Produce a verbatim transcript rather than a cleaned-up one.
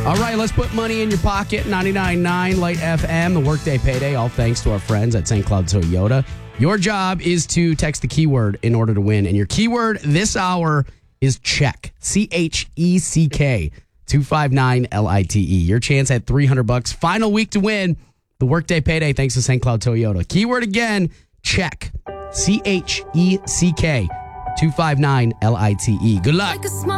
All right, let's put money in your pocket. ninety-nine point nine Light F M, the Workday Payday, all thanks to our friends at Saint Cloud Toyota. Your job is to text the keyword in order to win. And your keyword this hour is check. C H E C K. two five nine L I T E. Your chance at three hundred bucks. Final week to win the Workday Payday thanks to Saint Cloud Toyota. Keyword again, check. C H E C K. two five nine L I T E. Good luck.